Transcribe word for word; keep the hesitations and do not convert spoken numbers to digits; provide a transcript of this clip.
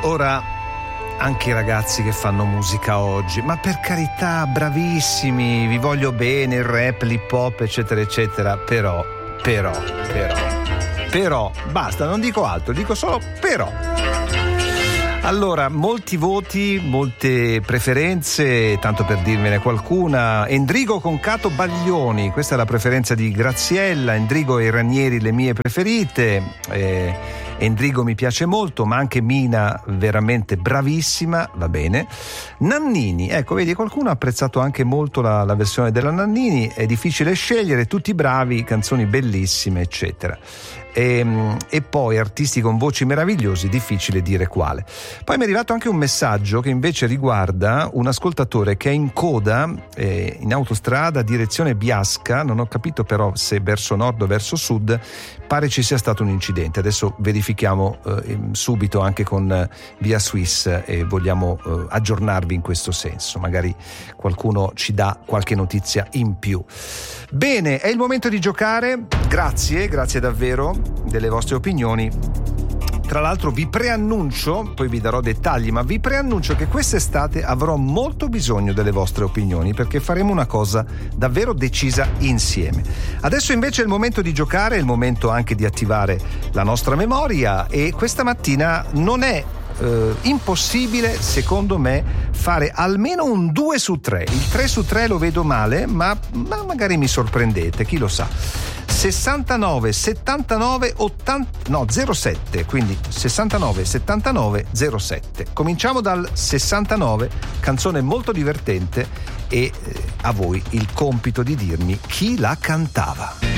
Ora, anche i ragazzi che fanno musica oggi, ma per carità, bravissimi, vi voglio bene, il rap, l'hip hop, eccetera, eccetera, però, però, però, però, basta, non dico altro, dico solo però. Allora, molti voti, molte preferenze, tanto per dirvene qualcuna. Endrigo con Cato Baglioni, questa è la preferenza di Graziella. Endrigo e Ranieri le mie preferite. Eh, Endrigo mi piace molto, ma anche Mina veramente bravissima, va bene. Nannini, ecco, vedi, qualcuno ha apprezzato anche molto la, la versione della Nannini. È difficile scegliere, tutti bravi, canzoni bellissime, eccetera. E, e poi artisti con voci meravigliosi, difficile dire quale. Poi mi è arrivato anche un messaggio che invece riguarda un ascoltatore che è in coda eh, in autostrada direzione Biasca, non ho capito però se verso nord o verso sud, pare ci sia stato un incidente. Adesso verifichiamo eh, subito anche con eh, Via Swiss e vogliamo eh, aggiornarvi in questo senso, magari qualcuno ci dà qualche notizia in più. Bene, è il momento di giocare. Grazie, grazie davvero delle vostre opinioni. Tra l'altro vi preannuncio, poi vi darò dettagli, ma vi preannuncio che quest'estate avrò molto bisogno delle vostre opinioni, perché faremo una cosa davvero decisa insieme. Adesso invece è il momento di giocare, è il momento anche di attivare la nostra memoria, e questa mattina non è Uh, impossibile, secondo me, fare almeno un due su tre. Il tre su tre lo vedo male, ma, ma magari mi sorprendete, chi lo sa. sessantanove settantanove ottanta no zero sette, quindi sessantanove settantanove zero sette. Cominciamo dal sessantanove, canzone molto divertente, e eh, a voi il compito di dirmi chi la cantava.